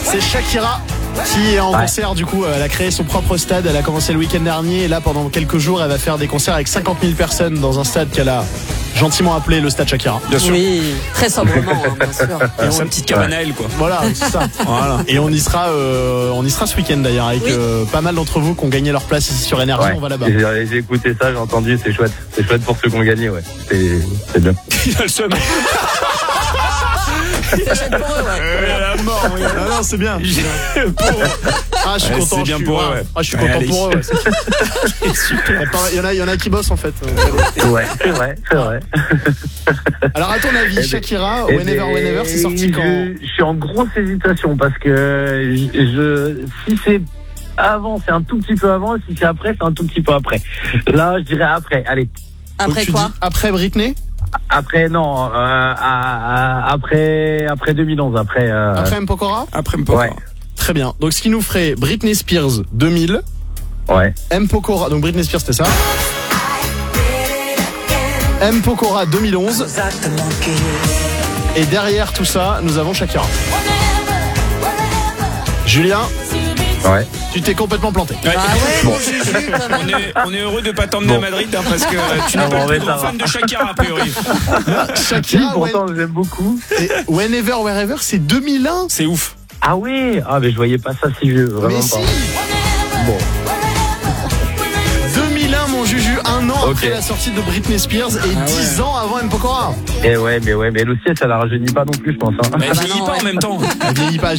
C'est Shakira qui est en concert, du coup, elle a créé son propre stade, elle a commencé le week-end dernier et là pendant quelques jours elle va faire des concerts avec 50 000 personnes dans un stade qu'elle a gentiment appelé le stade Shakira. Bien sûr. Oui, très sobrement, bien sûr. Sa petite cabane à elle, quoi. Voilà, c'est ça. Voilà. Et on y sera ce week-end d'ailleurs avec pas mal d'entre vous qui ont gagné leur place ici sur Énergie. On va là-bas. J'ai écouté ça, j'ai entendu, c'est chouette. C'est chouette pour ceux qui ont gagné, ouais. C'est bien. Il a le seum. C'est pour eux, La mort, oui. Ah non, c'est bien. Ah, je suis content. C'est bien pour eux, ouais. Ah, je suis content pour eux. C'est super. Il y en a qui bossent en fait. Ouais, c'est vrai. Alors à ton avis, Shakira, Whenever, c'est sorti quand? Je suis en grosse hésitation parce que si c'est avant, c'est un tout petit peu avant, si c'est après, c'est un tout petit peu après. Là, je dirais après. Allez. Après quoi? Après Britney? Après, non, après 2011, après M. Pokora? Après M. Pokora. Ouais. Très bien. Donc ce qui nous ferait Britney Spears 2000. Ouais. M. Pokora, donc Britney Spears c'était ça. M. Pokora 2011. Et derrière tout ça, nous avons Shakira. Julien? Ouais. Tu t'es complètement planté. Ouais. Ah ouais, Bon. On est heureux de pas t'emmener à Madrid parce que tu n'es pas le plus grand fan de Shakira a priori. Shakira, pourtant j'aime beaucoup. Et Whenever, Wherever, c'est 2001. C'est ouf. Ah oui, mais je voyais pas ça si vieux, vraiment Mais pas. si. Bon. 2001, mon Juju, un an après la sortie de Britney Spears et 10 ans avant M. Pokora. Et mais elle aussi, ça la rajeunit pas non plus, je pense. Hein. Elle vieillit pas en même temps. Elle vieillit pas.